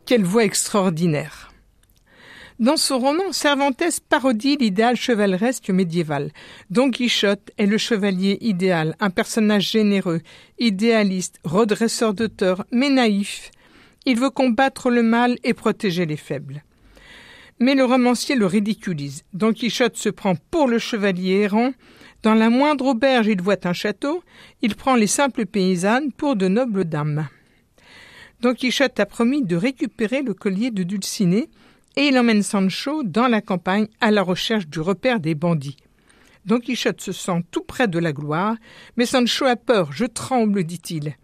Quelle voix extraordinaire! Dans ce roman, Cervantes parodie l'idéal chevaleresque médiéval. Don Quichotte est le chevalier idéal, un personnage généreux, idéaliste, redresseur de tort, mais naïf. Il veut combattre le mal et protéger les faibles. Mais le romancier le ridiculise. Don Quichotte se prend pour le chevalier errant. Dans la moindre auberge, il voit un château. Il prend les simples paysannes pour de nobles dames. Don Quichotte a promis de récupérer le collier de Dulcinée et il emmène Sancho dans la campagne à la recherche du repère des bandits. Don Quichotte se sent tout près de la gloire, mais Sancho a peur, « je tremble », dit-il.